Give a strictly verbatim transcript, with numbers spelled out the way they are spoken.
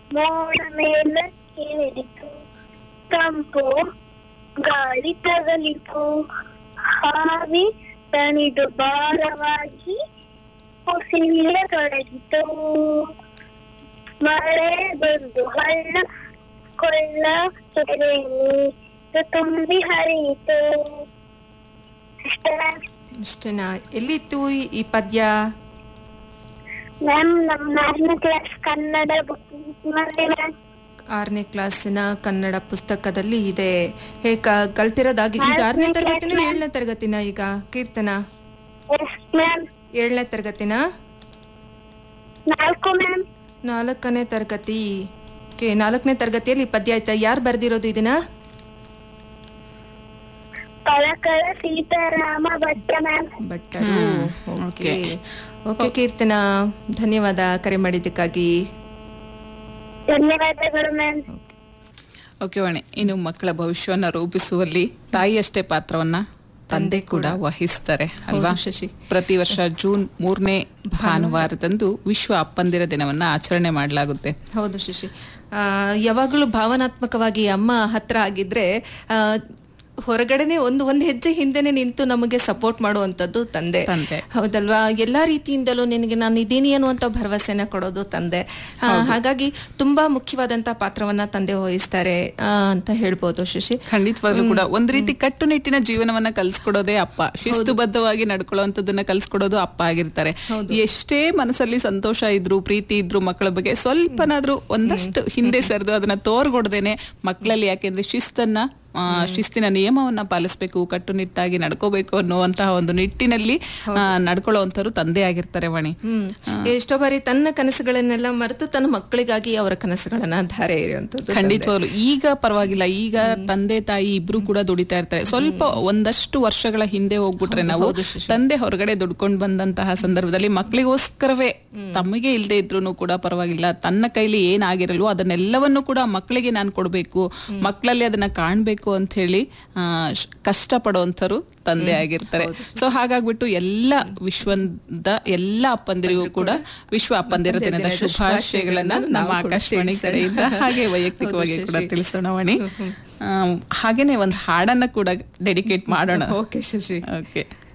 ಮೋಡ ಮೇಲಕ್ಕೆ ಹಿಡಿತು, ತಂಪು ಗಾಳಿ ತಗಲಿತು, ಹಾವಿ ತಣಿದು ಭಾರವಾಗಿ ಉಸಿರತೊಡಗಿತು, ಮಳೆ ಬಂದು ಹಳ್ಳ ಕೊಳ್ಳ ಕೆರೆ ನೀರು ತುಂಬಿ ಹರಿಯಿತು. ಅಷ್ಟೇ ಇಷ್ಟೇನಾ? ಎಲ್ಲಿತ್ತು ಈ- ಈ ಪದ್ಯ? ಮ್ಯಾಮ್ ನಮ್ಮ ಆರನೇ ಕ್ಲಾಸ್ ಕನ್ನಡ ಬುಕ್ ಮ್ಯಾಮ್. ಆರನೇ ಕ್ಲಾಸಿನ ಕನ್ನಡ ಪುಸ್ತಕದಲ್ಲಿ ಇದೆ. ಹೇಗ ಕಲ್ತಿರೋದಾಗಿ ಈಗ ಆರನೇ ತರಗತಿನ ಏಳನೇ ತರಗತಿನ ಈಗ ಕೀರ್ತನ? Yes ma'am. ಏಳನೇ ತರಗತಿನ? ನಾಲ್ಕು ಮ್ಯಾಮ್. ನಾಲ್ಕನೇ ತರಗತಿ. ಓಕೆ, ನಾಲ್ಕನೇ ತರಗತಿಯಲ್ಲಿ ಪದ್ಯ ಆಯ್ತಾ? ಯಾರು ಬರ್ದಿರೋದು ಇದನ್ನ? ಕಳಕಳ ಸೀತಾರಾಮ ಭಟ್ಟ ಮ್ಯಾಮ್. ಭಟ್ಟರು. ಓಕೆ ಓಕೆ ಕೀರ್ತನ, ಧನ್ಯವಾದ ಕರೆ ಮಾಡಿದ್ದಕ್ಕಾಗಿ. ಧನ್ಯವಾದಗಳು ಮ್ಯಾಮ್. ಓಕೆ ವಾಣಿ, ಇನ್ನು ಮಕ್ಕಳ ಭವಿಷ್ಯವನ್ನ ರೂಪಿಸುವಲ್ಲಿ ತಾಯಿಯಷ್ಟೇ ಪಾತ್ರವನ್ನ ತಂದೆ ಕೂಡ ವಹಿಸ್ತಾರೆ ಅಲ್ವಾ ಶಶಿ? ಪ್ರತಿ ವರ್ಷ ಜೂನ್ ಮೂರನೇ ಭಾನುವಾರದಂದು ವಿಶ್ವ ಅಪ್ಪಂದಿರ ದಿನವನ್ನ ಆಚರಣೆ ಮಾಡಲಾಗುತ್ತೆ. ಹೌದು ಶಶಿ. ಆ, ಯಾವಾಗಲೂ ಭಾವನಾತ್ಮಕವಾಗಿ ಅಮ್ಮ ಹತ್ರ ಆಗಿದ್ರೆ ಆ, ಹೊರಗಡೆನೆ ಒಂದು ಒಂದು ಹೆಜ್ಜೆ ಹಿಂದೆನೆ ನಿಂತು ನಮಗೆ ಸಪೋರ್ಟ್ ಮಾಡುವಂತದ್ದು ತಂದೆ. ತಂದೆ. ಹೌದಲ್ವಾ? ಎಲ್ಲಾ ರೀತಿಯಿಂದಲೂ ನಿನಗೆ ನಾನು ಇದ್ದೀನಿ ಅನ್ನುವಂತ ಭರವಸೆನ ಕೊಡೋದು ತಂದೆ. ಆ, ಹಾಗಾಗಿ ತುಂಬಾ ಮುಖ್ಯವಾದಂತ ಪಾತ್ರವನ್ನ ತಂದೆ ವಹಿಸ್ತಾರೆ ಆ, ಅಂತ ಹೇಳ್ಬೋದು ಶಶಿ. ಖಂಡಿತವಾಗ್ಲೂ ಕೂಡ ಒಂದ್ ರೀತಿ ಕಟ್ಟುನಿಟ್ಟಿನ ಜೀವನವನ್ನ ಕಲ್ಸ್ಕೊಡೋದೇ ಅಪ್ಪ. ಶಿಸ್ತುಬದ್ಧವಾಗಿ ನಡ್ಕೊಳ್ಳುವಂತದನ್ನ ಕಲ್ಸ್ಕೊಡೋದು ಅಪ್ಪ ಆಗಿರ್ತಾರೆ. ಎಷ್ಟೇ ಮನಸ್ಸಲ್ಲಿ ಸಂತೋಷ ಇದ್ರು, ಪ್ರೀತಿ ಇದ್ರು ಮಕ್ಕಳ ಬಗ್ಗೆ ಸ್ವಲ್ಪನಾದ್ರೂ ಒಂದಷ್ಟು ಹಿಂದೆ ಸರಿದು ಅದನ್ನ ತೋರ್ಗೊಡ್ದೇನೆ ಮಕ್ಕಳಲ್ಲಿ, ಯಾಕೆಂದ್ರೆ ಶಿಸ್ತನ್ನ ಶಿಸ್ತಿನ ನಿಯಮವನ್ನ ಪಾಲಿಸಬೇಕು, ಕಟ್ಟುನಿಟ್ಟಾಗಿ ನಡ್ಕೋಬೇಕು ಅನ್ನುವಂತಹ ಒಂದು ನಿಟ್ಟಿನಲ್ಲಿ ನಡ್ಕೊಳ್ಳುವಂತವ್ರು ತಂದೆ ಆಗಿರ್ತಾರೆ ವಾಣಿ. ಎಷ್ಟೋ ಬಾರಿ ತನ್ನ ಕನಸುಗಳನ್ನೆಲ್ಲ ಮರೆತು ತನ್ನ ಮಕ್ಕಳಿಗಾಗಿ ಅವರ ಕನಸುಗಳನ್ನ ಧಾರೆ ಇರುವಂತದ್ದು. ಖಂಡಿತವಾಗ್ಲು ಈಗ ಪರವಾಗಿಲ್ಲ, ಈಗ ತಂದೆ ತಾಯಿ ಇಬ್ರು ಕೂಡ ದುಡಿತಾ ಇರ್ತಾರೆ. ಸ್ವಲ್ಪ ಒಂದಷ್ಟು ವರ್ಷಗಳ ಹಿಂದೆ ಹೋಗ್ಬಿಟ್ರೆ ನಾವು ತಂದೆ ಹೊರಗಡೆ ದುಡ್ಕೊಂಡು ಬಂದಂತಹ ಸಂದರ್ಭದಲ್ಲಿ ಮಕ್ಕಳಿಗೋಸ್ಕರವೇ ತಮಗೆ ಇಲ್ಲದೆ ಇದ್ರು ಕೂಡ ಪರವಾಗಿಲ್ಲ, ತನ್ನ ಕೈಲಿ ಏನಾಗಿರಲ್ವೋ ಅದನ್ನೆಲ್ಲವನ್ನು ಕೂಡ ಮಕ್ಕಳಿಗೆ ನಾನು ಕೊಡ್ಬೇಕು, ಮಕ್ಕಳಲ್ಲಿ ಅದನ್ನ ಕಾಣ್ಬೇಕು ಅಂತ ಹೇಳಿ ಆ ಕಷ್ಟ ಪಡುವಂತರು ತಂದೆ ಆಗಿರ್ತಾರೆ. ಸೊ ಹಾಗಾಗ್ಬಿಟ್ಟು ಎಲ್ಲ ವಿಶ್ವದ ಎಲ್ಲ ಅಪ್ಪಂದಿರಿಗೂ ಕೂಡ ವಿಶ್ವ ಅಪ್ಪಂದಿರ ದಿನದ ಶುಭಾಶಯಗಳನ್ನ ನಮ್ಮ ಆಕಾಶವಾಣಿ ಕಡೆಯಿಂದ ಹಾಗೆ ವೈಯಕ್ತಿಕವಾಗಿ ಕೂಡ ತಿಳಿಸೋಣ ವಾಣಿ. ಹಾಗೇನೆ ಒಂದು ಹಾಡನ್ನ ಕೂಡ ಡೆಡಿಕೇಟ್ ಮಾಡೋಣ. ಓಕೆ ಶಶಿ. ಓಕೆ.